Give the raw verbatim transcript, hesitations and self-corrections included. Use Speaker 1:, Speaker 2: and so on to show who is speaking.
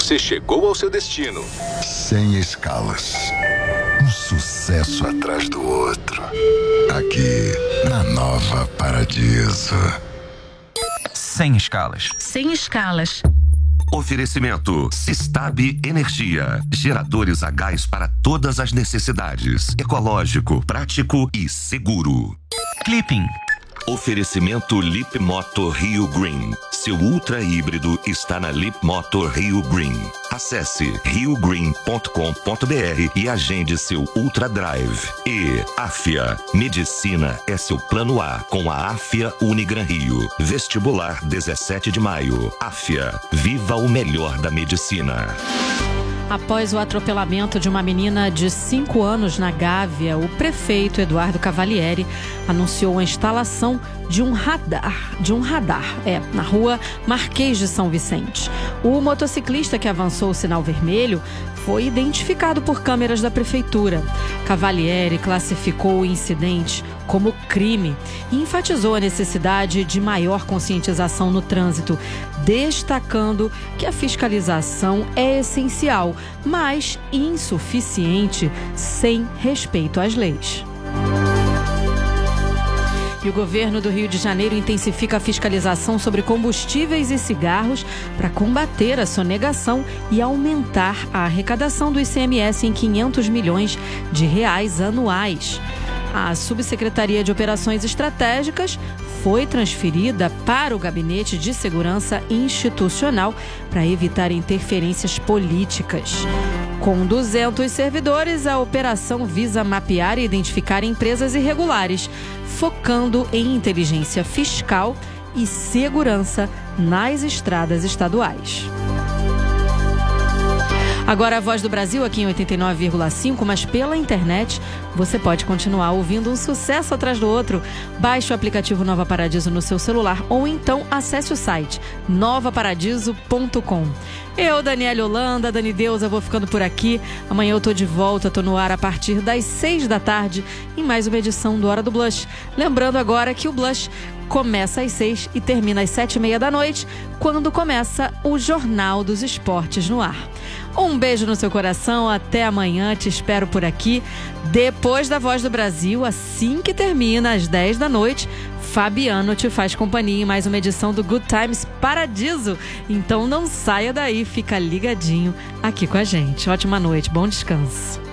Speaker 1: você chegou ao seu destino.
Speaker 2: Sem escalas. Um sucesso atrás do outro. Aqui, na Nova Paradiso.
Speaker 3: Sem escalas.
Speaker 4: Sem escalas.
Speaker 5: Oferecimento Sistab Energia. Geradores a gás para todas as necessidades. Ecológico, prático e seguro.
Speaker 3: Clipping.
Speaker 5: Oferecimento Lip Motor Rio Green. Seu ultra híbrido está na Lip Motor Rio Green. Acesse rio green ponto com ponto b r e agende seu Ultra Drive. E Afia. Medicina é seu plano A com a Afia Unigran Rio. Vestibular dezessete de maio. Afia. Viva o melhor da medicina.
Speaker 4: Após o atropelamento de uma menina de cinco anos na Gávea, o prefeito Eduardo Cavalieri anunciou a instalação de um radar, de um radar, é, na rua Marquês de São Vicente. O motociclista que avançou o sinal vermelho foi identificado por câmeras da prefeitura. Cavalieri classificou o incidente como crime e enfatizou a necessidade de maior conscientização no trânsito, destacando que a fiscalização é essencial, mas insuficiente sem respeito às leis. E o governo do Rio de Janeiro intensifica a fiscalização sobre combustíveis e cigarros para combater a sonegação e aumentar a arrecadação do I C M S em quinhentos milhões de reais anuais. A Subsecretaria de Operações Estratégicas foi transferida para o Gabinete de Segurança Institucional para evitar interferências políticas. Com duzentos servidores, a operação visa mapear e identificar empresas irregulares, focando em inteligência fiscal e segurança nas estradas estaduais. Agora a Voz do Brasil aqui em oitenta e nove vírgula cinco, mas pela internet você pode continuar ouvindo um sucesso atrás do outro. Baixe o aplicativo Nova Paradiso no seu celular ou então acesse o site nova paradiso ponto com. Eu, Daniela Holanda, Dani Deus, eu vou ficando por aqui. Amanhã eu tô de volta, tô no ar a partir das seis da tarde em mais uma edição do Hora do Blush. Lembrando agora que o Blush começa às seis e termina às sete e meia da noite, quando começa o Jornal dos Esportes no ar. Um beijo no seu coração, até amanhã, te espero por aqui. Depois da Voz do Brasil, assim que termina, às dez da noite, Fabiano te faz companhia em mais uma edição do Good Times Paradiso. Então não saia daí, fica ligadinho aqui com a gente. Ótima noite, bom descanso.